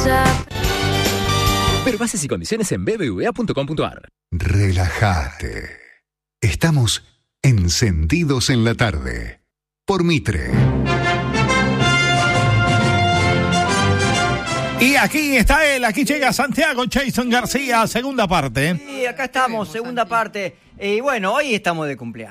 Ver bases y condiciones en bbva.com.ar. Relájate. Estamos encendidos en la tarde. Por Mitre. Y aquí está él, aquí llega Santiago Jason García, segunda parte. Sí, acá estamos, segunda parte. Y bueno, hoy estamos de cumpleaños.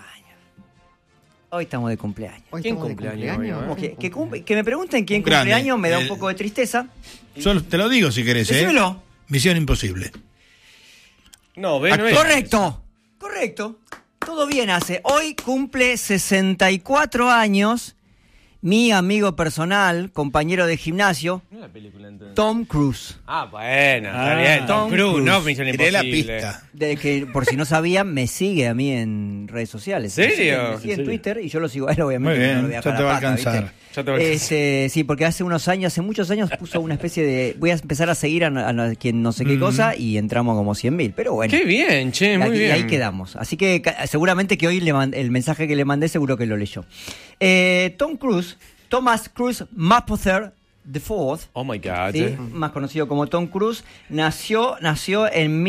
¿Quién cumpleaños? Que me pregunten quién Grande. cumpleaños me da un poco de tristeza. Solo te lo digo si querés, Decímelo. Misión Imposible. No, ve, no es. Correcto. Todo bien hace. Hoy cumple 64 años mi amigo personal, compañero de gimnasio, No es la película, entonces. Tom Cruise. Bueno, está bien. Tom Cruise. No, Misión Tiré la Imposible. pista. De que, por si no sabían, me sigue a mí en redes sociales. ¿En serio? Me sigue en ¿En serio? Twitter y yo lo sigo a él, obviamente. Muy bien, no lo voy a ya dejar te va a pata, alcanzar. ¿viste? Ya te va a alcanzar. Sí, porque hace muchos años puso una especie de... Voy a empezar a seguir a quien no sé qué cosa y entramos como 100.000. Pero bueno. Qué bien, che, muy y bien. ahí quedamos. Así que seguramente que hoy el mensaje que le mandé seguro que lo leyó. Thomas Cruise Mapother IV, Oh my God. ¿sí? Más conocido como Tom Cruise, nació en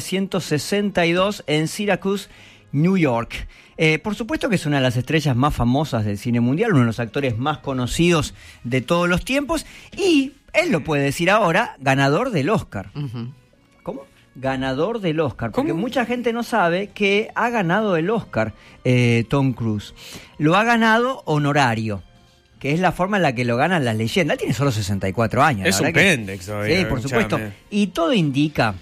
1962 en Syracuse, New York. Por supuesto que es una de las estrellas más famosas del cine mundial, uno de los actores más conocidos de todos los tiempos, y él lo puede decir ahora, ganador del Oscar. ¿Cómo? Ganador del Oscar, porque mucha gente no sabe que ha ganado el Oscar Tom Cruise. Lo ha ganado honorario, que es la forma en la que lo ganan las leyendas. Él tiene solo 64 años. Es la un verdad que- pendex todavía, Sí, por supuesto. escuchame. Y todo indica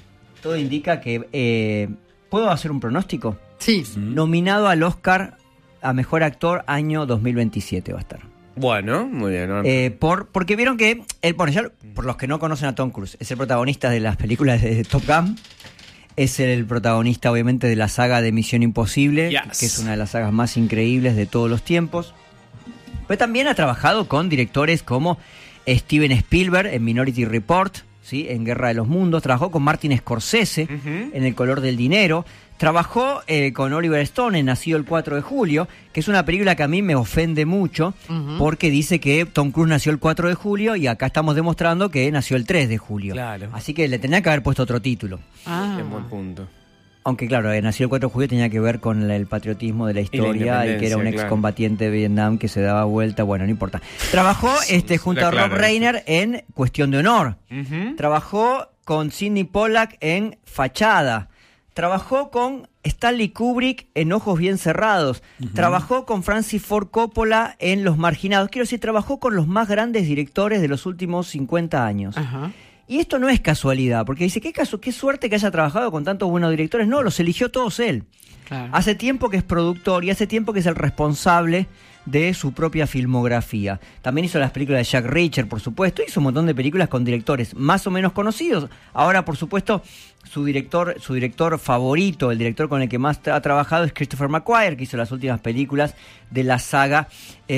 que... ¿Puedo hacer un pronóstico? Sí. Nominado al Oscar a Mejor Actor año 2027 va a estar. Bueno, muy bien. ¿no? Porque vieron que, por los que no conocen a Tom Cruise, es el protagonista de las películas de Top Gun, es el protagonista obviamente de la saga de Misión Imposible, Yes. que es una de las sagas más increíbles de todos los tiempos. Pero también ha trabajado con directores como Steven Spielberg en Minority Report, ¿sí? En Guerra de los Mundos, trabajó con Martin Scorsese en El color del dinero, trabajó con Oliver Stone en Nacido el 4 de julio, que es una película que a mí me ofende mucho, porque dice que Tom Cruise nació el 4 de julio y acá estamos demostrando que nació el 3 de julio. Claro. Así que le tenía que haber puesto otro título. Es buen punto. Aunque claro, nació el 4 de julio tenía que ver con el patriotismo de la historia y que era un independencia, excombatiente de Vietnam que se daba vuelta, bueno, no importa. Trabajó junto a claro, Rob Reiner en Cuestión de Honor. Ujú. Trabajó con Sidney Pollack en Fachada. Trabajó con Stanley Kubrick en Ojos bien cerrados. Trabajó con Francis Ford Coppola en Los Marginados. Quiero decir, trabajó con los más grandes directores de los últimos 50 años. Ajá. Y esto no es casualidad, porque dice, qué suerte que haya trabajado con tantos buenos directores. No, los eligió todos él. Claro. Hace tiempo que es productor y hace tiempo que es el responsable de su propia filmografía. También hizo las películas de Jack Reacher, por supuesto, hizo un montón de películas con directores más o menos conocidos. Ahora, por supuesto, su director favorito, el director con el que más ha trabajado es Christopher McQuarrie, que hizo las últimas películas de la saga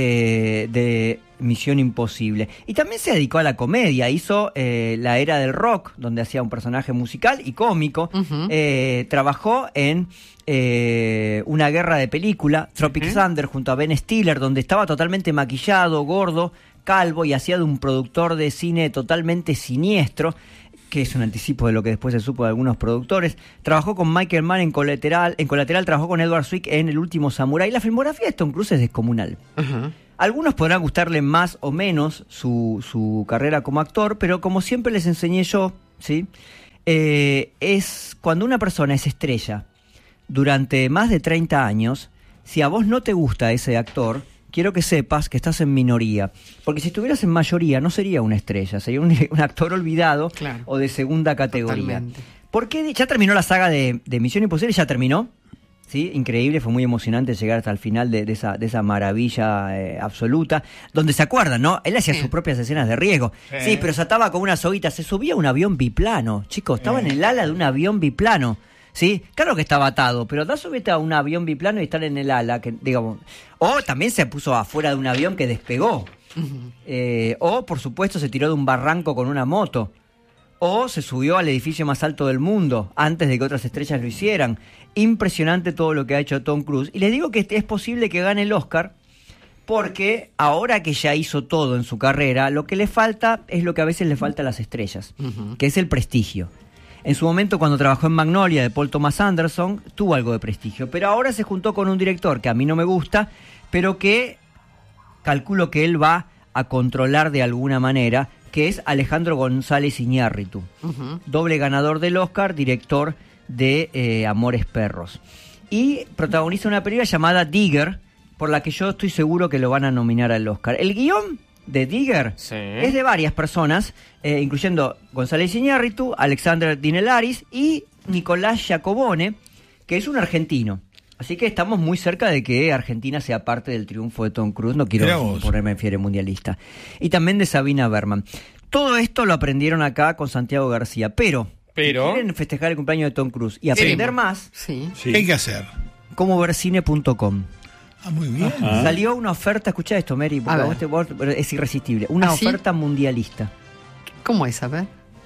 de Misión Imposible. Y también se dedicó a la comedia, hizo La Era del Rock, donde hacía un personaje musical y cómico. Trabajó en Una Guerra de Película, Tropic Thunder, junto a Ben Stiller, donde estaba totalmente maquillado, gordo, calvo y hacía de un productor de cine totalmente siniestro, que es un anticipo de lo que después se supo de algunos productores. Trabajó con Michael Mann en Colateral, trabajó con Edward Zwick en El Último Samurái. La filmografía de Tom Cruise es descomunal. Ajá. Algunos podrán gustarle más o menos su carrera como actor, pero como siempre les enseñé yo, ¿sí? Es cuando una persona es estrella durante más de 30 años, si a vos no te gusta ese actor, quiero que sepas que estás en minoría. Porque si estuvieras en mayoría, no sería una estrella, sería un actor olvidado, Claro. o de segunda categoría. Totalmente. Porque ya terminó la saga de Misión Imposible, ya terminó. Sí, increíble, fue muy emocionante llegar hasta el final de esa maravilla absoluta, donde se acuerdan, ¿no? Él hacía sus propias escenas de riesgo. Sí, pero se ataba con una soguita, se subía a un avión biplano, chicos, estaba en el ala de un avión biplano. Sí, claro que estaba atado, pero da subirte a un avión biplano y estar en el ala, que digamos. O también se puso afuera de un avión que despegó. O, por supuesto, se tiró de un barranco con una moto. O se subió al edificio más alto del mundo antes de que otras estrellas lo hicieran. Impresionante todo lo que ha hecho Tom Cruise. Y les digo que es posible que gane el Oscar porque ahora que ya hizo todo en su carrera, lo que le falta es lo que a veces le falta a las estrellas, que es el prestigio. En su momento, cuando trabajó en Magnolia de Paul Thomas Anderson, tuvo algo de prestigio, pero ahora se juntó con un director que a mí no me gusta, pero que calculo que él va a controlar de alguna manera, que es Alejandro González Iñárritu, doble ganador del Oscar, director de Amores Perros. Y protagoniza una película llamada Digger, por la que yo estoy seguro que lo van a nominar al Oscar. El guión de Digger es de varias personas, incluyendo González Iñárritu, Alexander Dinelaris y Nicolás Giacobone, que es un argentino. Así que estamos muy cerca de que Argentina sea parte del triunfo de Tom Cruise. No quiero ponerme en fiebre mundialista. Y también de Sabina Berman. Todo esto lo aprendieron acá con Santiago García. Pero si quieren festejar el cumpleaños de Tom Cruise y aprender más, ¿qué hay que hacer? Comovercine.com. Muy bien. Salió una oferta, escuchá esto, Mary, porque vos es irresistible. Una oferta mundialista. ¿Cómo es? A ver.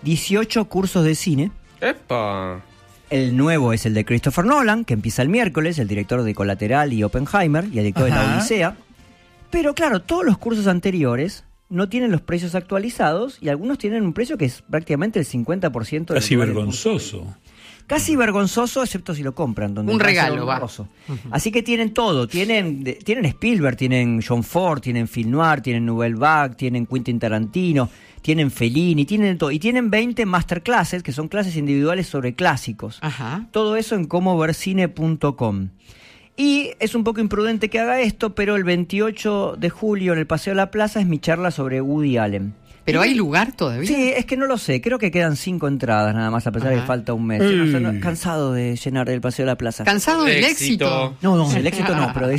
18 cursos de cine. ¡Epa! El nuevo es el de Christopher Nolan, que empieza el miércoles, el director de Colateral y Oppenheimer, y el director de La Odisea. Pero claro, todos los cursos anteriores no tienen los precios actualizados y algunos tienen un precio que es prácticamente el 50% de casi vergonzoso. Casi vergonzoso, excepto si lo compran. Donde un regalo, va. Así que tienen todo. Tienen Spielberg, tienen John Ford, tienen Film Noir, tienen Nouvelle Vague, tienen Quentin Tarantino, tienen Fellini, tienen todo. Y tienen 20 masterclasses, que son clases individuales sobre clásicos. Todo eso en comovercine.com. Y es un poco imprudente que haga esto, pero el 28 de julio en el Paseo de la Plaza es mi charla sobre Woody Allen. ¿Pero hay lugar todavía? Sí, es que no lo sé. Creo que quedan 5 entradas nada más, a pesar de que falta un mes. Yo no, cansado de llenar el Paseo de la Plaza. ¿Cansado del éxito? No, el éxito no, pero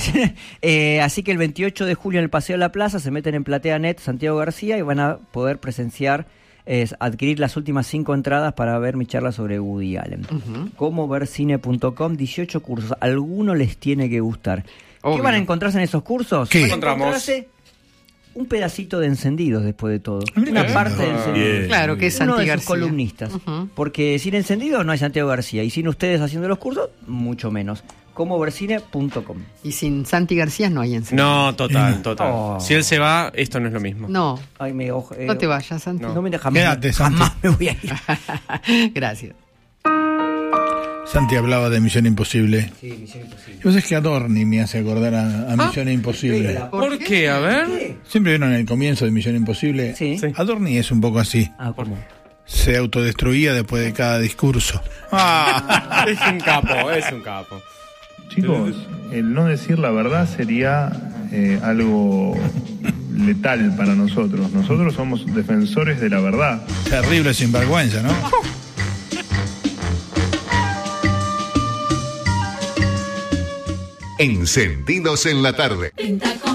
así que el 28 de julio en el Paseo de la Plaza se meten en PlateaNet Santiago García y van a poder presenciar, adquirir las últimas 5 entradas para ver mi charla sobre Woody Allen. Comovercine.com, 18 cursos. Alguno les tiene que gustar. Obvio. ¿Qué van a encontrarse en esos cursos? ¿Qué encontramos? Un pedacito de Encendidos, después de todo. Una parte de Encendidos. Claro, que es Santi García. Uno de sus columnistas. Porque sin Encendidos no hay Santiago García. Y sin ustedes haciendo los cursos, mucho menos. Comovercine.com. Y sin Santi García no hay Encendidos. No, total. Si él se va, esto no es lo mismo. No. Ay, no te vayas, Santi. No me dejas. Quédate, Santi. Jamás me voy a ir. Gracias. Santi hablaba de Misión Imposible. Sí, Misión Imposible. Yo sé que Adorni me hace acordar a Misión Imposible. ¿Por qué? A ver. Siempre vieron el comienzo de Misión Imposible. Sí. Adorni es un poco así. ¿Cómo? Se autodestruía después de cada discurso. Es un capo. Chicos, el no decir la verdad sería algo letal para nosotros. Nosotros somos defensores de la verdad. Terrible sinvergüenza, ¿no? Encendidos en la tarde.